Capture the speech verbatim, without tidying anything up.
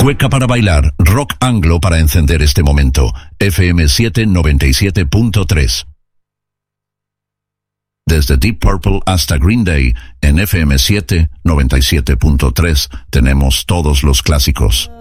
Cueca para bailar, rock anglo para encender este momento. F M siete noventa y siete punto tres. Desde Deep Purple hasta Green Day, en F M siete noventa y siete punto tres tenemos todos los clásicos.